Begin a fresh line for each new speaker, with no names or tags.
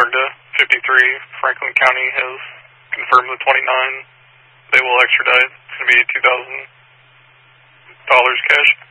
Magna 53, Franklin County has confirmed the 29. They will extradite. It's going to be $2,000 cash.